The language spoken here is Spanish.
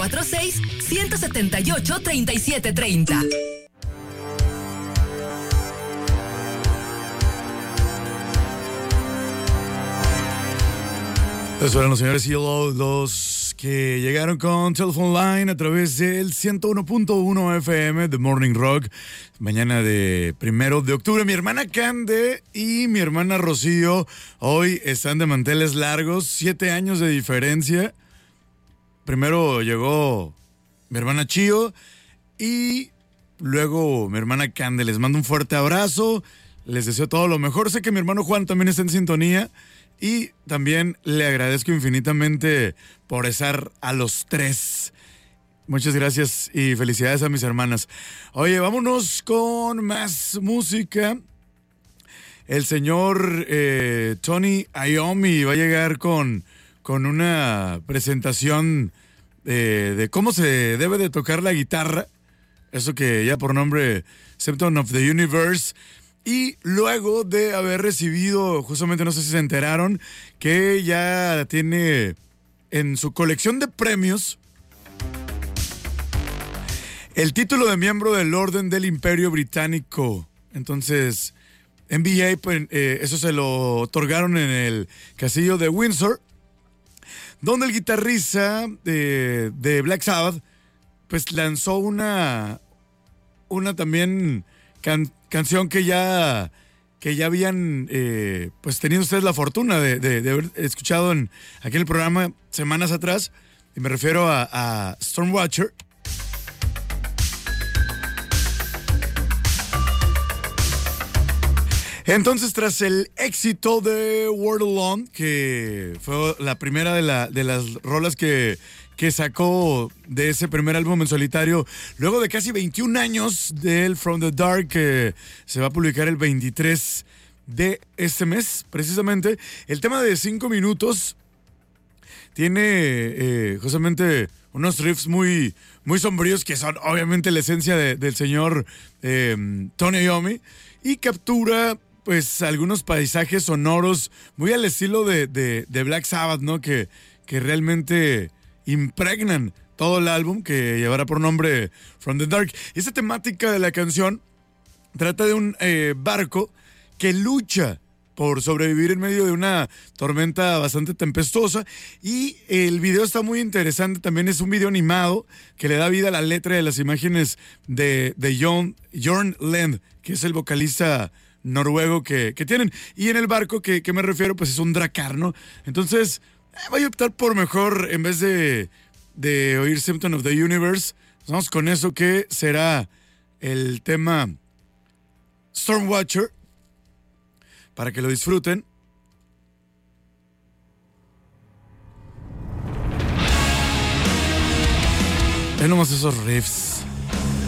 446-178-3730. Eso eran los señores Yellow, los que llegaron con Telephone Line a través del 101.1 FM de Morning Rock. Mañana de 1 de octubre. Mi hermana Cande y mi hermana Rocío hoy están de manteles largos, 7 años de diferencia. Primero llegó mi hermana Chío y luego mi hermana Cande. Les mando un fuerte abrazo, les deseo todo lo mejor. Sé que mi hermano Juan también está en sintonía. Y también le agradezco infinitamente por estar a los 3. Muchas gracias y felicidades a mis hermanas. Oye, vámonos con más música. El señor Tony Iommi va a llegar con una presentación de cómo se debe de tocar la guitarra. Eso que ya por nombre Symptom of the Universe. Y luego de haber recibido, justamente no sé si se enteraron, que ya tiene en su colección de premios el título de miembro del Orden del Imperio Británico. Entonces, NBA, pues, eso se lo otorgaron en el castillo de Windsor, donde el guitarrista de Black Sabbath, pues lanzó una también canción que ya habían pues tenido ustedes la fortuna de haber escuchado aquí en el programa semanas atrás, y me refiero a Stormwatcher. Entonces, tras el éxito de World Alone, que fue la primera de las rolas que sacó de ese primer álbum en solitario, luego de casi 21 años del From the Dark, que se va a publicar el 23 de este mes, precisamente. El tema de 5 minutos tiene justamente unos riffs muy, muy sombríos, que son obviamente la esencia del señor Tony Iommi, y captura pues algunos paisajes sonoros muy al estilo de Black Sabbath, ¿no? Que realmente impregnan todo el álbum, que llevará por nombre From the Dark. Esa temática de la canción trata de un barco que lucha por sobrevivir en medio de una tormenta bastante tempestuosa, y el video está muy interesante. También es un video animado que le da vida a la letra de las imágenes de Jørn Lend, que es el vocalista noruego que tienen. Y en el barco que me refiero, pues es un dracar, ¿no? Entonces voy a optar por mejor, en vez de oír Symptom of the Universe, vamos con eso, que será el tema Stormwatcher, para que lo disfruten. Ven nomás esos riffs.